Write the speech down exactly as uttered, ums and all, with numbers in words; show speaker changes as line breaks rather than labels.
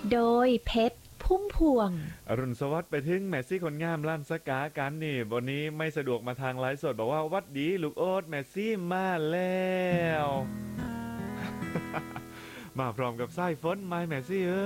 โดยเพชรพุ่มพวง
อรุณสวัสดิ์ไปถึงแมซี่คนงามลั่นสกากันนี่วันนี้ไม่สะดวกมาทางไลฟ์สดบอกว่าวัดดีลูกโอ๊ตแมซี่มาแล้วมาพร้อมกับสายฝนไม้แมซี่เอ้